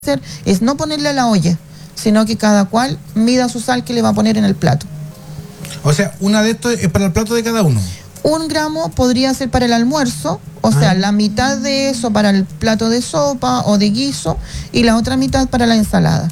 hacer es no ponerle a la olla, sino que cada cual mida su sal que le va a poner en el plato. O sea, una de estos es para el plato de cada uno. 1 gramo podría ser para el almuerzo, o sea, la mitad de eso para el plato de sopa o de guiso y la otra mitad para la ensalada.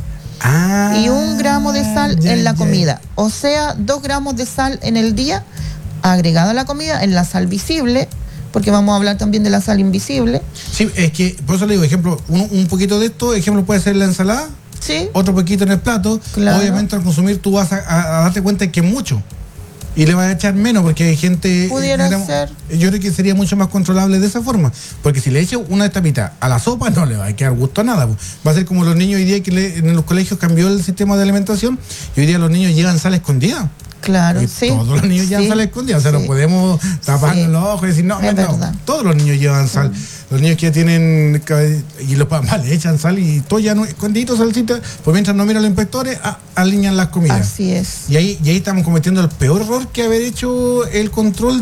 Y 1 gramo de sal en la comida, o sea, 2 gramos de sal en el día, agregada a la comida, en la sal visible, porque vamos a hablar también de la sal invisible. Sí, es que, por eso le digo, ejemplo, un poquito de esto, ejemplo, puede ser la ensalada, sí, otro poquito en el plato. Claro. Obviamente al consumir tú vas a darte cuenta que es mucho. Y le vas a echar menos porque hay gente... Pudiera ser. Yo creo que sería mucho más controlable de esa forma. Porque si le echo una tapita a la sopa, no le va a quedar gusto a nada. Va a ser como los niños hoy día que en los colegios cambió el sistema de alimentación y hoy día los niños llevan sal escondida. Claro, y sí. Todos los niños llevan sal escondida. O sea, no podemos taparnos los ojos y decir, no, todos los niños llevan sal. Los niños que ya tienen, y los papás le echan sal y todo ya no, escondidito salsita, pues mientras no miran los inspectores, alinean las comidas. Así es. Y ahí estamos cometiendo el peor error que haber hecho el control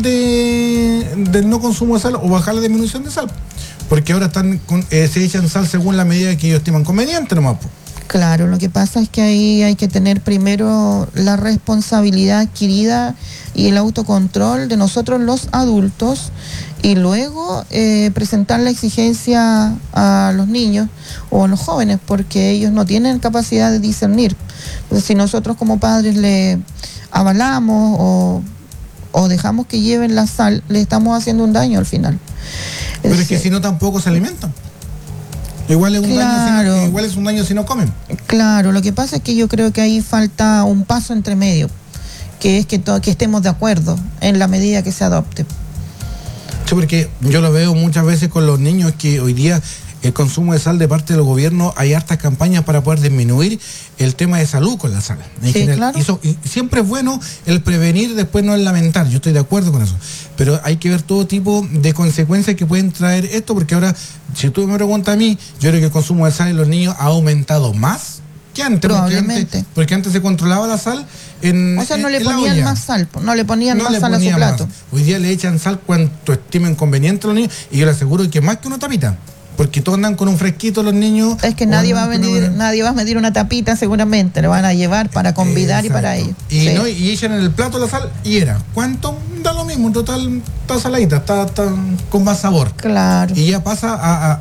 del no consumo de sal o bajar la disminución de sal. Porque ahora se echan sal según la medida que ellos estiman conveniente nomás. Claro, lo que pasa es que ahí hay que tener primero la responsabilidad adquirida y el autocontrol de nosotros los adultos y luego presentar la exigencia a los niños o a los jóvenes porque ellos no tienen capacidad de discernir. Entonces, si nosotros como padres le avalamos o dejamos que lleven la sal, le estamos haciendo un daño al final. Pero es que si no tampoco se alimentan. Igual es un daño si no comen. Claro, lo que pasa es que yo creo que ahí falta un paso entre medio, que es que estemos de acuerdo en la medida que se adopte. Sí, porque yo lo veo muchas veces con los niños que hoy día el consumo de sal de parte del gobierno, hay hartas campañas para poder disminuir el tema de salud con la sal. En general, claro. Y siempre es bueno el prevenir, después no el lamentar, yo estoy de acuerdo con eso. Pero hay que ver todo tipo de consecuencias que pueden traer esto, porque ahora, si tú me preguntas a mí, yo creo que el consumo de sal en los niños ha aumentado más que antes. Probablemente. Porque antes se controlaba la sal o sea, no le ponían más sal, no le ponían más sal a su plato. Más. Hoy día le echan sal cuanto estimen conveniente a los niños, y yo le aseguro que más que una tapita. Porque todos andan con un fresquito los niños. Es que nadie va a medir una tapita seguramente, lo van a llevar para convidar. Exacto. Y para ellos. Y echan en el plato la sal y era. ¿Cuánto? Da lo mismo, en total está saladita, está con más sabor. Claro. Y ya pasa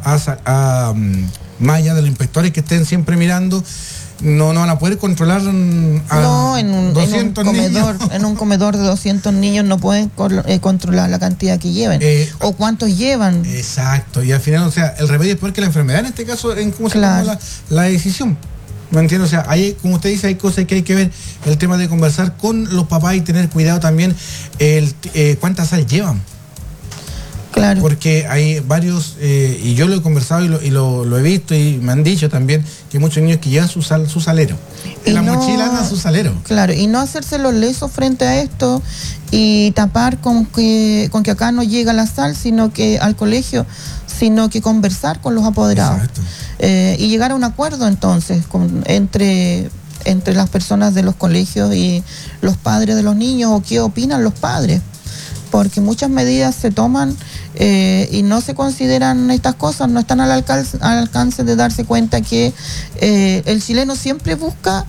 a más allá de los inspectores que estén siempre mirando. No van a poder controlar en un comedor de 200 niños no pueden controlar la cantidad que lleven o cuántos llevan. Exacto, y al final, o sea, el remedio es peor que la enfermedad en este caso, en cómo se toma la decisión. ¿Me entiendes? O sea, como usted dice, hay cosas que hay que ver, el tema de conversar con los papás y tener cuidado también cuánta sal llevan. Claro. Porque hay varios, y yo lo he conversado y lo he visto y me han dicho también que hay muchos niños que llevan su salero. En la mochila andan su salero. Claro, y no hacerse los lesos frente a esto y tapar con que acá no llega la sal, sino que al colegio, sino que conversar con los apoderados. Y llegar a un acuerdo entonces entre las personas de los colegios y los padres de los niños, o qué opinan los padres. Porque muchas medidas se toman y no se consideran estas cosas, no están al alcance de darse cuenta que el chileno siempre busca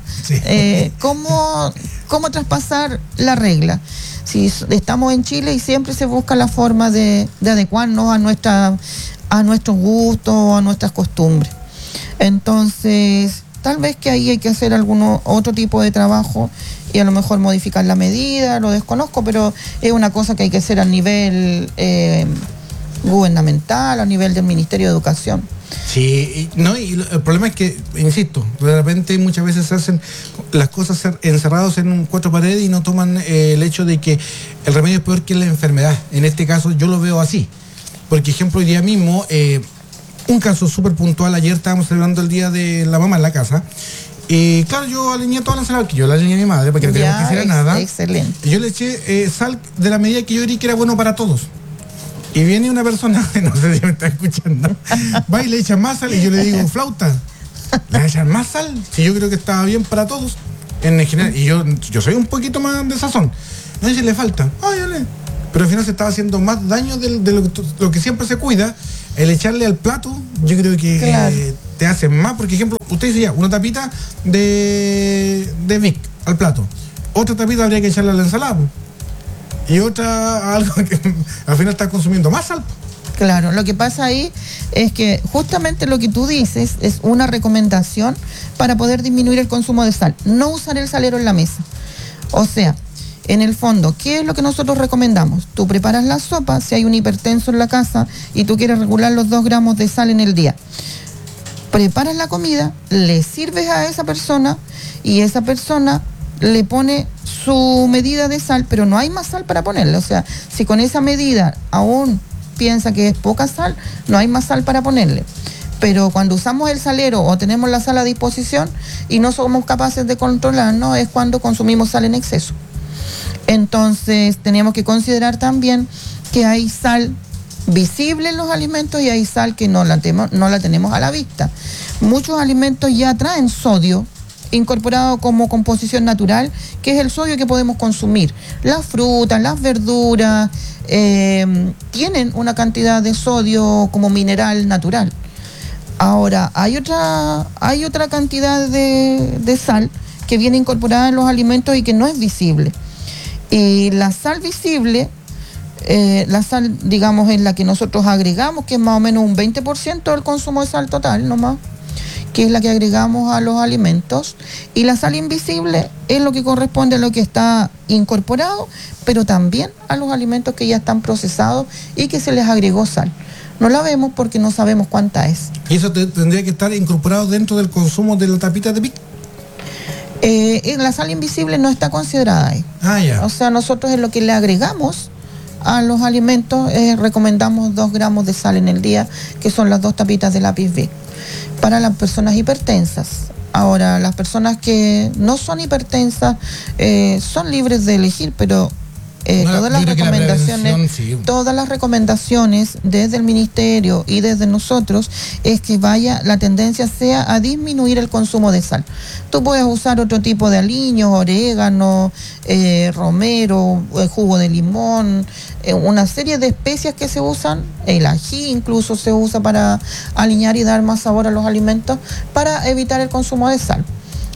cómo traspasar la regla. Si estamos en Chile y siempre se busca la forma de adecuarnos a nuestros gustos, a nuestras costumbres. Entonces, tal vez que ahí hay que hacer otro tipo de trabajo y a lo mejor modificar la medida, lo desconozco, pero es una cosa que hay que hacer a nivel gubernamental, a nivel del Ministerio de Educación. Sí, y el problema es que, insisto, de repente muchas veces se hacen las cosas encerrados en 4 paredes y no toman el hecho de que el remedio es peor que la enfermedad. En este caso yo lo veo así, porque ejemplo hoy día mismo, un caso súper puntual, ayer estábamos celebrando el Día de la Mamá en la casa. Y claro, yo alineé toda la ensalada, que yo la alineé a mi madre, porque no queríamos que hiciera nada. Excelente. Y yo le eché sal de la medida que yo creí que era bueno para todos. Y viene una persona, no sé si me está escuchando, va y le echa más sal, y yo le digo, flauta, ¿le echan más sal? Si yo creo que estaba bien para todos, en general, y yo soy un poquito más de sazón. No, si le falta, pero al final se estaba haciendo más daño de lo que siempre se cuida. El echarle al plato, yo creo que te hacen más, porque ejemplo, usted decía, una tapita de Vic al plato, otra tapita habría que echarle a la ensalada, y otra algo que al final está consumiendo más sal. Claro, lo que pasa ahí es que justamente lo que tú dices es una recomendación para poder disminuir el consumo de sal, no usar el salero en la mesa. O sea, en el fondo, ¿qué es lo que nosotros recomendamos? Tú preparas la sopa, si hay un hipertenso en la casa y tú quieres regular los 2 gramos de sal en el día. Preparas la comida, le sirves a esa persona y esa persona le pone su medida de sal, pero no hay más sal para ponerle. O sea, si con esa medida aún piensa que es poca sal, no hay más sal para ponerle. Pero cuando usamos el salero o tenemos la sal a disposición y no somos capaces de controlarnos, es cuando consumimos sal en exceso. Entonces tenemos que considerar también que hay sal visible en los alimentos y hay sal que no la tenemos a la vista. Muchos alimentos ya traen sodio incorporado como composición natural, que es el sodio que podemos consumir. Las frutas, las verduras tienen una cantidad de sodio como mineral natural. Ahora, hay otra cantidad de sal que viene incorporada en los alimentos y que no es visible. Y la sal visible, la sal, digamos, en la que nosotros agregamos, que es más o menos un 20% del consumo de sal total, nomás, que es la que agregamos a los alimentos. Y la sal invisible es lo que corresponde a lo que está incorporado, pero también a los alimentos que ya están procesados y que se les agregó sal. No la vemos porque no sabemos cuánta es. ¿Y eso tendría que estar incorporado dentro del consumo de la tapita de Vic? La sal invisible no está considerada ahí. Ya. O sea, nosotros en lo que le agregamos a los alimentos recomendamos 2 gramos de sal en el día, que son las 2 tapitas de lápiz Vic, para las personas hipertensas. Ahora, las personas que no son hipertensas son libres de elegir, pero todas las recomendaciones desde el ministerio y desde nosotros es que la tendencia sea a disminuir el consumo de sal. Tú puedes usar otro tipo de aliños, orégano, romero, jugo de limón, una serie de especias que se usan, el ají incluso se usa para aliñar y dar más sabor a los alimentos para evitar el consumo de sal.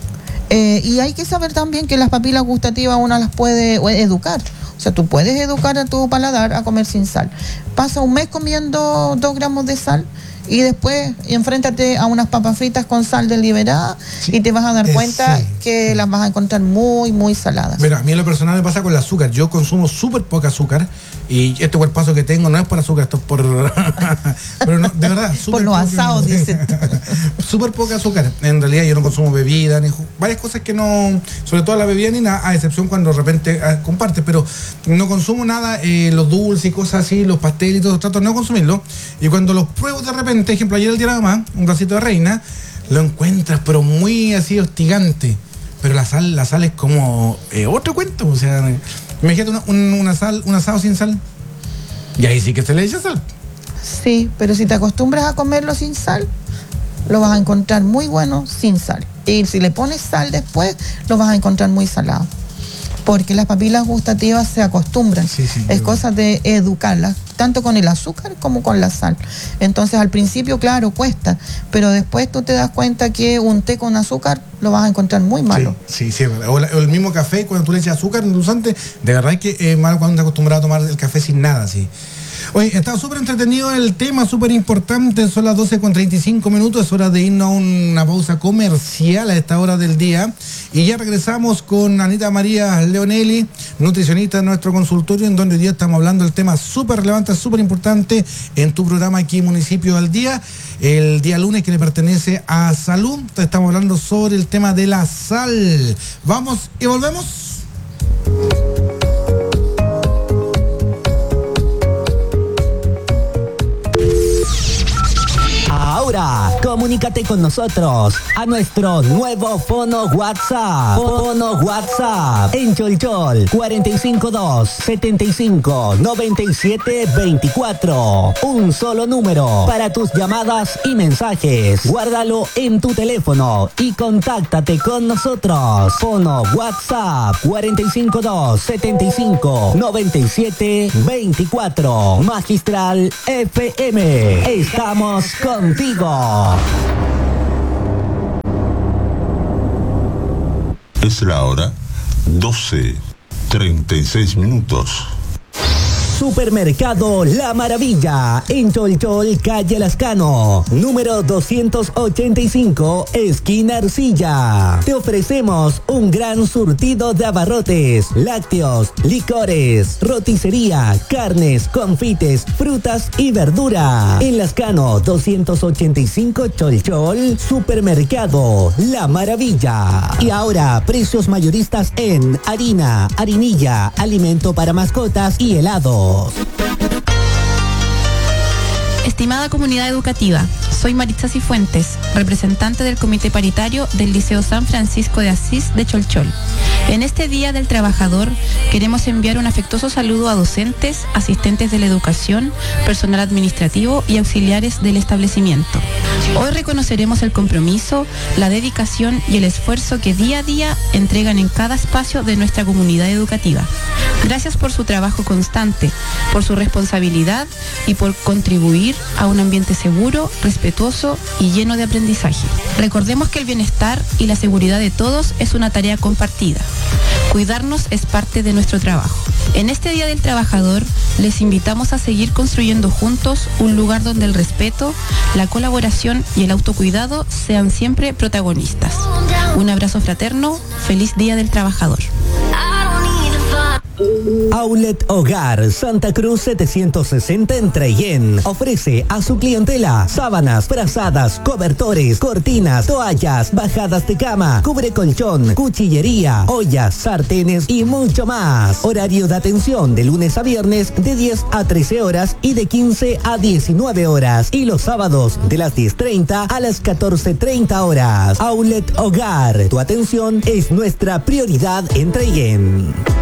Y hay que saber también que las papilas gustativas uno las puede educar. O sea, tú puedes educar a tu paladar a comer sin sal. Pasa un mes comiendo 2 gramos de sal y después enfréntate a unas papas fritas con sal deliberada y te vas a dar cuenta que las vas a encontrar muy, muy saladas. Mira, a mí en lo personal me pasa con el azúcar. Yo consumo súper poca azúcar y este cuerpazo que tengo no es por azúcar, esto es por... Pero no, de verdad, por los asados, dicen. Súper poca azúcar. En realidad yo no consumo bebida, ni varias cosas que no... Sobre todo la bebida ni nada, a excepción cuando de repente compartes, pero no consumo nada, los dulces y cosas así, los pasteles y todo, trato de no consumirlo. Y cuando los pruebo de repente, ejemplo, ayer el día de la mamá, un vasito de reina, lo encuentras pero muy así hostigante. Pero la sal es como otro cuento. O sea, imagínate un asado sin sal. Y ahí sí que se le echa sal. Sí, pero si te acostumbras a comerlo sin sal, lo vas a encontrar muy bueno sin sal. Y si le pones sal después, lo vas a encontrar muy salado. Porque las papilas gustativas se acostumbran. Es cosa de educarlas, tanto con el azúcar como con la sal. Entonces al principio, claro, cuesta, pero después tú te das cuenta que un té con azúcar lo vas a encontrar muy malo. Sí. O el mismo café, cuando tú le echas azúcar, endulzante, de verdad que es malo cuando estás acostumbrado a tomar el café sin nada, sí. Oye, está súper entretenido el tema, súper importante. Son las 12:35, es hora de irnos a una pausa comercial a esta hora del día. Y ya regresamos con Anita María Leonelli, nutricionista de nuestro consultorio, en donde hoy día estamos hablando del tema súper relevante, súper importante en tu programa aquí, Municipio al Día. El día lunes que le pertenece a Salud, estamos hablando sobre el tema de la sal. Vamos y volvemos. Ahora, comunícate con nosotros a nuestro nuevo fono WhatsApp. Fono WhatsApp en Cholchol 452-75-97-24. Un solo número para tus llamadas y mensajes. Guárdalo en tu teléfono y contáctate con nosotros. Fono WhatsApp 452-75-97-24. Magistral FM. Estamos contigo. Es la hora 12:36. Supermercado La Maravilla, en Cholchol, calle Lascano, número 285, esquina Arcilla. Te ofrecemos un gran surtido de abarrotes, lácteos, licores, roticería, carnes, confites, frutas y verdura. En Lascano, 285 Cholchol, Supermercado La Maravilla. Y ahora, precios mayoristas en harina, harinilla, alimento para mascotas y helados. Estimada comunidad educativa, soy Maritza Cifuentes, representante del Comité Paritario del Liceo San Francisco de Asís de Cholchol. En este Día del Trabajador queremos enviar un afectuoso saludo a docentes, asistentes de la educación, personal administrativo y auxiliares del establecimiento. Hoy reconoceremos el compromiso, la dedicación y el esfuerzo que día a día entregan en cada espacio de nuestra comunidad educativa. Gracias por su trabajo constante, por su responsabilidad y por contribuir a un ambiente seguro, respetuoso y lleno de aprendizaje. Recordemos que el bienestar y la seguridad de todos es una tarea compartida. Cuidarnos es parte de nuestro trabajo. En este Día del Trabajador, les invitamos a seguir construyendo juntos un lugar donde el respeto, la colaboración y el autocuidado sean siempre protagonistas. Un abrazo fraterno, feliz Día del Trabajador. Outlet Hogar Santa Cruz 760 en Trellén ofrece a su clientela sábanas, frazadas, cobertores, cortinas, toallas, bajadas de cama, cubre colchón, cuchillería, ollas, sartenes y mucho más. Horario de atención de lunes a viernes de 10 a 13 horas y de 15 a 19 horas y los sábados de las 10:30 a las 14:30 horas. Outlet Hogar, tu atención es nuestra prioridad en Trellén.